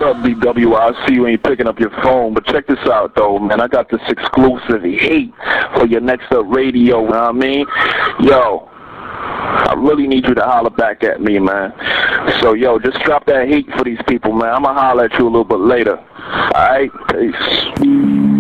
up, BW? I see you ain't picking up your phone, but check this out, though, man. I got this exclusive heat for your Next Up Radio, you know what I mean? Yo, I really need you to holler back at me, man. So, yo, just drop that heat for these people, man. I'm going to holler at you a little bit later. All right? Peace.